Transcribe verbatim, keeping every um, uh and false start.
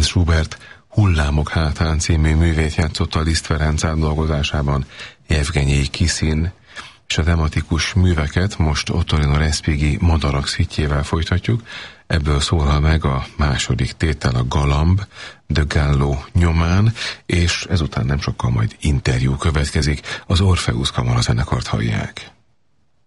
Franz Schubert Hullámok hátán című művét játszotta Liszt Ferenc átdolgozásában Jevgenyi Kiszin, és a tematikus műveket most Ottorino Respighi Madarak szitjével folytatjuk. Ebből szólal meg a második tétel, a Galamb, de Gallo nyomán, és ezután nem sokkal majd interjú következik, az Orpheus kamarazenekart hallják.